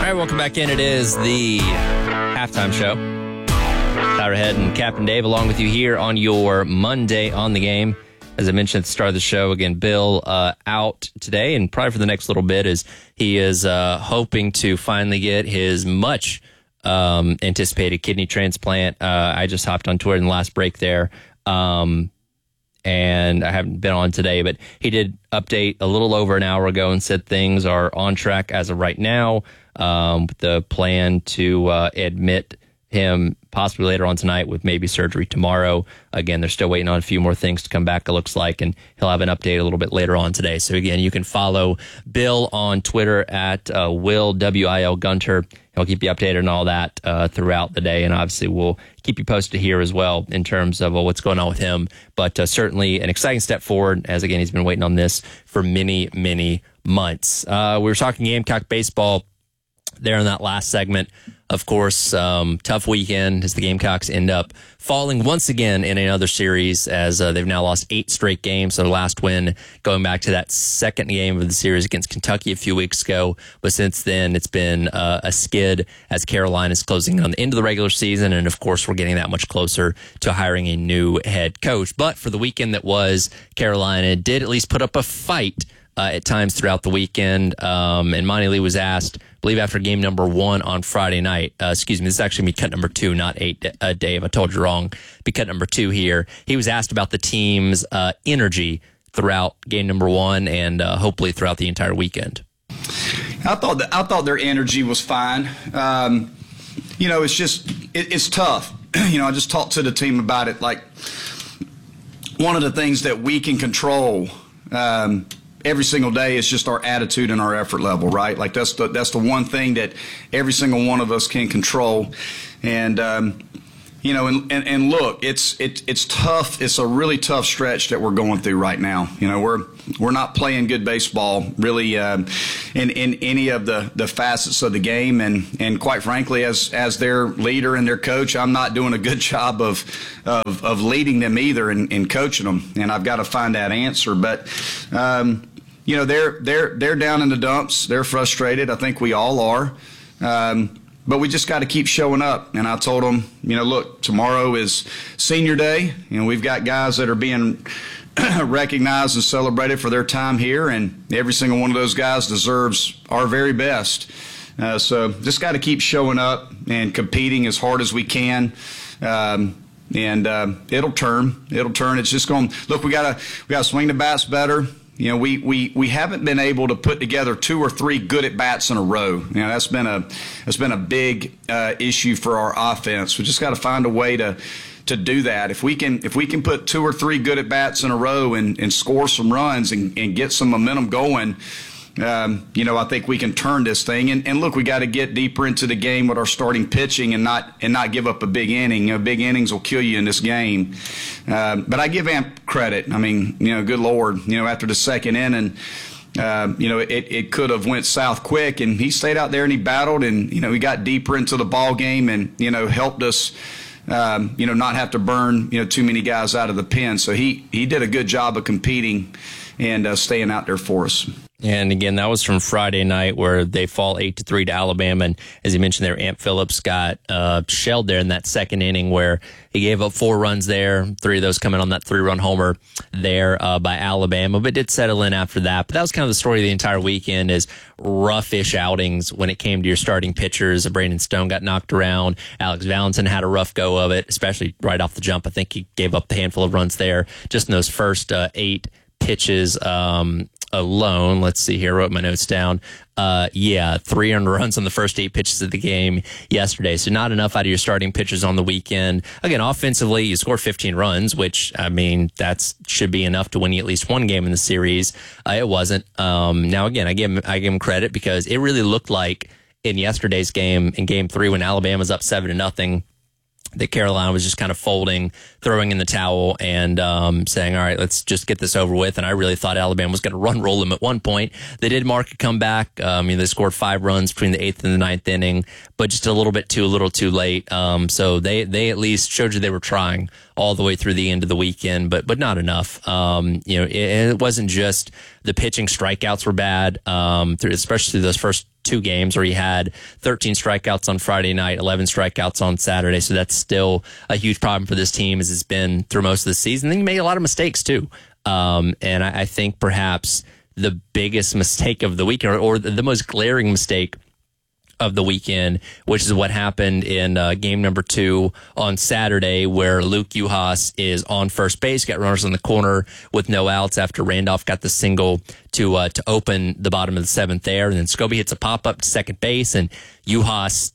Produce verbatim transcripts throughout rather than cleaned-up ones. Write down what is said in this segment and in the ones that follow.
right, welcome back in. It is the halftime show. Tyler Head and Captain Dave along with you here on your Monday on the Game. As I mentioned at the start of the show, again, Bill uh, out today and probably for the next little bit as he is uh, hoping to finally get his much um, anticipated kidney transplant. Uh, I just hopped on Twitter in the last break there. Um, and I haven't been on today, but he did update a little over an hour ago and said things are on track as of right now. Um, with the plan to uh, admit him possibly later on tonight with maybe surgery tomorrow. Again, they're still waiting on a few more things to come back, it looks like, and he'll have an update a little bit later on today. So again, you can follow Bill on Twitter at uh, Will W I L Gunter. He'll keep you updated on all that uh, throughout the day, and obviously we'll keep you posted here as well in terms of uh, what's going on with him. But uh, certainly an exciting step forward, as again, he's been waiting on this for many, many months. Uh, we were talking Gamecock baseball there in that last segment. Of course, um, tough weekend as the Gamecocks end up falling once again in another series as uh, they've now lost eight straight games. So their last win going back to that second game of the series against Kentucky a few weeks ago. But since then, it's been uh, a skid as Carolina is closing in on the end of the regular season. And of course, we're getting that much closer to hiring a new head coach. But for the weekend that was, Carolina did at least put up a fight Uh, at times throughout the weekend. Um, and Monty Lee was asked, I believe after game number one on Friday night, uh, excuse me, this is actually me cut number two, not eight, uh, Dave. I told you wrong. Be cut number two here. He was asked about the team's uh, energy throughout game number one and uh, hopefully throughout the entire weekend. I thought that, I thought their energy was fine. Um, you know, it's just, it, it's tough. You know, I just talked to the team about it. Like, one of the things that we can control, um, every single day is just our attitude and our effort level, right? Like that's the that's the one thing that every single one of us can control. And um, you know, and, and, and look, it's it, it's tough. It's a really tough stretch that we're going through right now. You know, we're we're not playing good baseball really um, in in any of the, the facets of the game. And, and quite frankly, as as their leader and their coach, I'm not doing a good job of of, of leading them either and, and coaching them. And I've got to find that answer. But um, you know, they're they're they're down in the dumps. They're frustrated. I think we all are. Um, but we just got to keep showing up. And I told them, you know, look, tomorrow is senior day. You know, we've got guys that are being recognized and celebrated for their time here, and every single one of those guys deserves our very best. Uh, so just got to keep showing up and competing as hard as we can. Um, and uh, it'll turn. It'll turn. It's just going. Look, we gotta we gotta swing the bats better. You know, we, we, we haven't been able to put together two or three good at bats in a row. You know, that's been a that's been a big uh, issue for our offense. We just got to find a way to to do that. If we can if we can put two or three good at bats in a row and, and score some runs and, and get some momentum going, um, you know, I think we can turn this thing. And, and look, we got to get deeper into the game with our starting pitching and not and not give up a big inning. You know, big innings will kill you in this game. Um, but I give Amp credit. I mean, you know, good Lord, you know, after the second inning, uh, you know, it, it could have went south quick, and he stayed out there and he battled, and you know, he got deeper into the ball game and you know helped us. Um, you know, not have to burn you know too many guys out of the pen. So he he did a good job of competing and uh, staying out there for us. And again, that was from Friday night where they fall eight to three to Alabama. And as you mentioned there, Amp Phillips got uh, shelled there in that second inning where he gave up four runs there, three of those coming on that three-run homer there uh, by Alabama, but did settle in after that. But that was kind of the story of the entire weekend is rough-ish outings when it came to your starting pitchers. Brandon Stone got knocked around. Alex Valentin had a rough go of it, especially right off the jump. I think he gave up the handful of runs there just in those first uh, eight pitches um, alone. Let's see here. I wrote my notes down. Uh, yeah, three earned runs on the first eight pitches of the game yesterday. So not enough out of your starting pitchers on the weekend. Again, offensively, you scored fifteen runs, which, I mean, that's should be enough to win you at least one game in the series. Uh, it wasn't. Um, now, again, I give him, I give him credit because it really looked like in yesterday's game, in game three, when Alabama's up seven to nothing, that Carolina was just kind of folding, throwing in the towel, and um, saying, all right, let's just get this over with. And I really thought Alabama was going to run roll them at one point. They did mark a comeback. Um, you know, they scored five runs between the eighth and the ninth inning, but just a little bit too, a little too late. Um, so they, they at least showed you they were trying all the way through the end of the weekend, but but not enough. Um, you know, it, it wasn't just the pitching strikeouts were bad, um, through, especially those first two games where he had thirteen strikeouts on Friday night, eleven strikeouts on Saturday. So that's still a huge problem for this team as it's been through most of the season. Then he made a lot of mistakes too. Um, and I, I think perhaps the biggest mistake of the weekend, or, or the most glaring mistake of the weekend, which is what happened in uh, game number two on Saturday, where Luke Uhas is on first base, got runners in the corner with no outs after Randolph got the single to uh, to open the bottom of the seventh there, and then Scobie hits a pop up to second base, and Uhas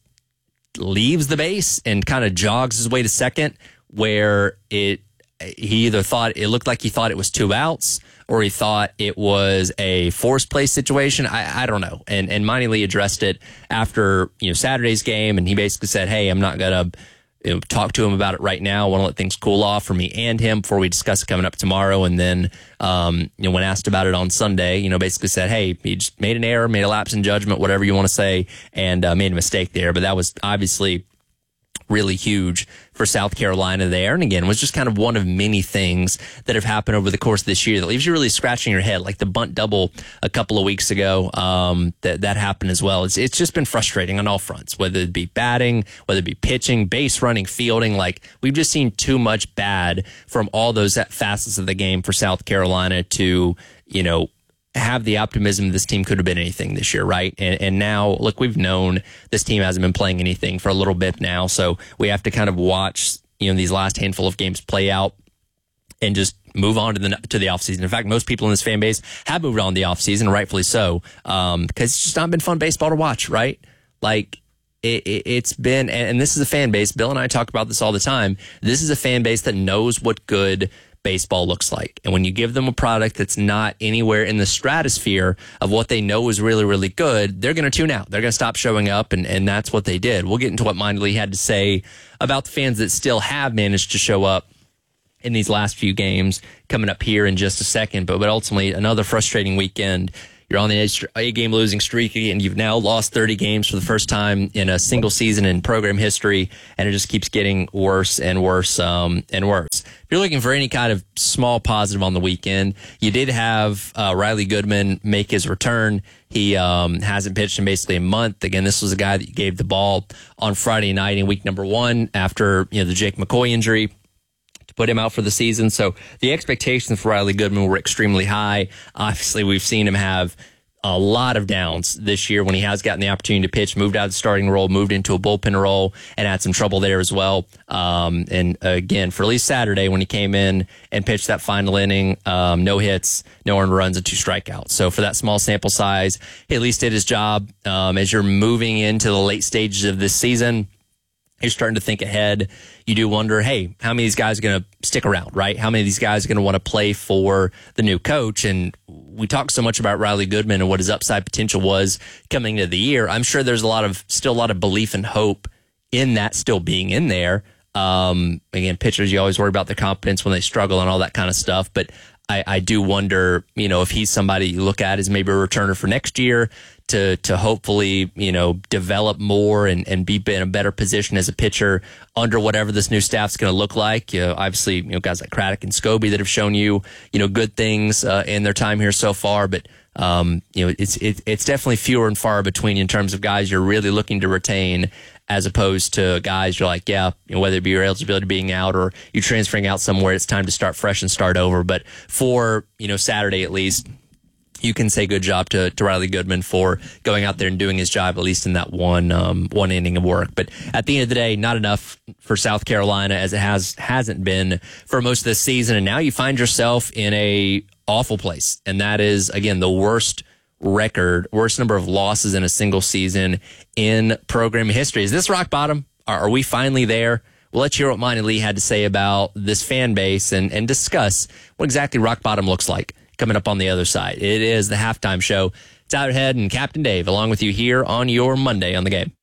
leaves the base and kind of jogs his way to second, where it he either thought it looked like he thought it was two outs, or he thought it was a forced play situation. I, I don't know. And and Monty Lee addressed it after, you know, Saturday's game, and he basically said, "Hey, I'm not gonna you know, talk to him about it right now. I want to let things cool off for me and him before we discuss it coming up tomorrow." And then, um, you know, when asked about it on Sunday, you know, basically said, "Hey, he just made an error, made a lapse in judgment, whatever you want to say, and uh, made a mistake there." But that was obviously really huge for South Carolina there. And again, it was just kind of one of many things that have happened over the course of this year that leaves you really scratching your head, like the bunt double a couple of weeks ago. Um, that, that happened as well. It's, it's just been frustrating on all fronts, whether it be batting, whether it be pitching, base running, fielding. Like, we've just seen too much bad from all those facets of the game for South Carolina to, you know, have the optimism this team could have been anything this year, right? And, and now, look, we've known this team hasn't been playing anything for a little bit now, so we have to kind of watch, you know, these last handful of games play out and just move on to the to the offseason. In fact, most people in this fan base have moved on to the offseason, rightfully so, um, because it's just not been fun baseball to watch, right? Like, it, it, it's been, and this is a fan base, Bill and I talk about this all the time, this is a fan base that knows what good baseball looks like. And when you give them a product that's not anywhere in the stratosphere of what they know is really, really good, they're going to tune out. They're going to stop showing up, and, and that's what they did. We'll get into what Monty Lee had to say about the fans that still have managed to show up in these last few games coming up here in just a second. But, but ultimately, another frustrating weekend. You're on the eight-game losing streak, and you've now lost thirty games for the first time in a single season in program history, and it just keeps getting worse and worse um, and worse. If you're looking for any kind of small positive on the weekend, you did have uh, Riley Goodman make his return. He um, hasn't pitched in basically a month. Again, this was a guy that you gave the ball on Friday night in week number one after, you know, the Jake McCoy injury, to put him out for the season. So the expectations for Riley Goodman were extremely high. Obviously, we've seen him have a lot of downs this year when he has gotten the opportunity to pitch, moved out of the starting role, moved into a bullpen role, and had some trouble there as well. Um, and again, for at least Saturday when he came in and pitched that final inning, um, no hits, no earned runs, and two strikeouts. So for that small sample size, he at least did his job. Um, as you're moving into the late stages of this season, you're starting to think ahead. You do wonder, hey, how many of these guys are going to stick around, right? How many of these guys are going to want to play for the new coach? And we talk so much about Riley Goodman and what his upside potential was coming into the year. I'm sure there's a lot of, still a lot of belief and hope in that still being in there. Um, again, pitchers, you always worry about their confidence when they struggle and all that kind of stuff. But I, I do wonder, you know, if he's somebody you look at as maybe a returner for next year, to to hopefully, you know, develop more and, and be in a better position as a pitcher under whatever this new staff's going to look like. You know, obviously, you know, guys like Craddock and Scobie that have shown you, you know, good things uh, in their time here so far. But, um, you know, it's it, it's definitely fewer and far between in terms of guys you're really looking to retain, as opposed to guys you're like, yeah, you know, whether it be your eligibility being out or you transferring out somewhere, it's time to start fresh and start over. But for, you know, Saturday at least, you can say good job to, to Riley Goodman for going out there and doing his job, at least in that one um, one inning of work. But at the end of the day, not enough for South Carolina, as it has hasn't been for most of this season. And now you find yourself in a awful place, and that is, again, the worst record, worst number of losses in a single season in program history. Is this rock bottom? Are, are we finally there? Well, let's hear what Monty Lee had to say about this fan base and, and discuss what exactly rock bottom looks like. Coming up on the other side, it is the halftime show. Tyler Head and Captain Dave along with you here on your Monday on the Game.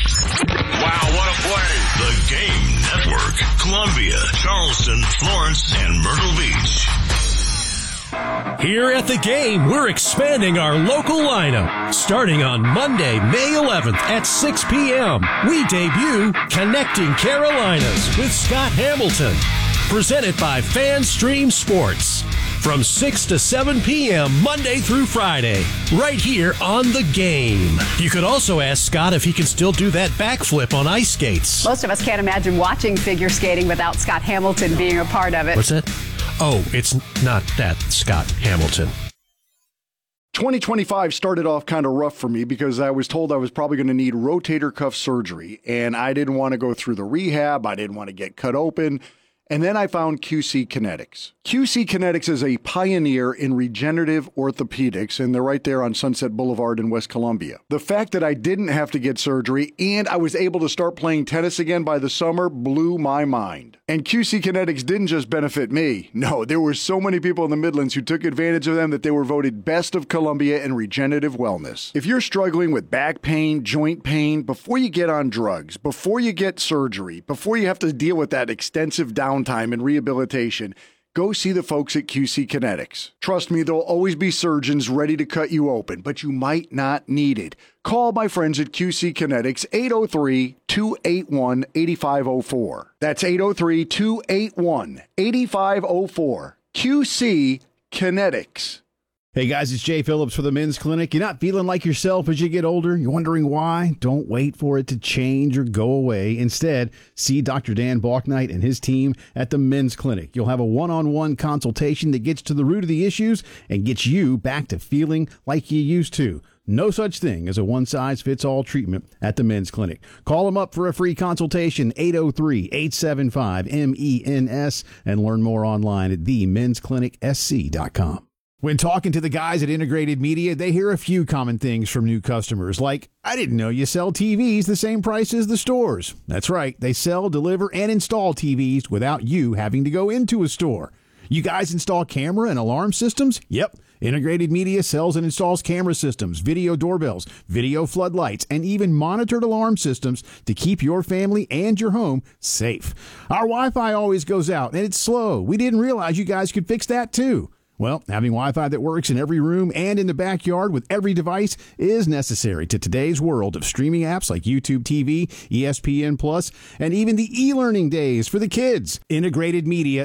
Wow, what a play! The Game Network, Columbia, Charleston, Florence, and Myrtle Beach. Here at the Game, we're expanding our local lineup. Starting on Monday, May eleventh at six p.m., we debut Connecting Carolinas with Scott Hamilton. Presented by FanStream Sports. from six to seven p.m. Monday through Friday, right here on The Game. You could also ask Scott if he can still do that backflip on ice skates. Most of us can't imagine watching figure skating without Scott Hamilton being a part of it. What's that? Oh, it's not that Scott Hamilton. twenty twenty-five started off kind of rough for me because I was told I was probably going to need rotator cuff surgery, and I didn't want to go through the rehab. I didn't want to get cut open. And then I found Q C Kinetics. Q C Kinetics is a pioneer in regenerative orthopedics, and they're right there on Sunset Boulevard in West Columbia. The fact that I didn't have to get surgery and I was able to start playing tennis again by the summer blew my mind. And Q C Kinetics didn't just benefit me. No, there were so many people in the Midlands who took advantage of them that they were voted Best of Columbia in regenerative wellness. If you're struggling with back pain, joint pain, before you get on drugs, before you get surgery, before you have to deal with that extensive downtime and rehabilitation, go see the folks at Q C Kinetics. Trust me, there'll always be surgeons ready to cut you open, but you might not need it. Call my friends at Q C Kinetics, eight oh three, two eight one, eight five oh four. That's eight oh three, two eight one, eight five oh four. Q C Kinetics. Hey guys, it's Jay Phillips for the Men's Clinic. You're not feeling like yourself as you get older? You're wondering why? Don't wait for it to change or go away. Instead, see Doctor Dan Balknight and his team at the Men's Clinic. You'll have a one-on-one consultation that gets to the root of the issues and gets you back to feeling like you used to. No such thing as a one-size-fits-all treatment at the Men's Clinic. Call them up for a free consultation, eight oh three, eight seven five, M E N S, and learn more online at the mens clinic s c dot com. When talking to the guys at Integrated Media, they hear a few common things from new customers, like, I didn't know you sell T Vs the same price as the stores. That's right. They sell, deliver, and install T Vs without you having to go into a store. You guys install camera and alarm systems? Yep. Integrated Media sells and installs camera systems, video doorbells, video floodlights, and even monitored alarm systems to keep your family and your home safe. Our Wi-Fi always goes out, and it's slow. We didn't realize you guys could fix that, too. Well, having Wi-Fi that works in every room and in the backyard with every device is necessary to today's world of streaming apps like YouTube T V, E S P N Plus, and even the e-learning days for the kids. Integrated Media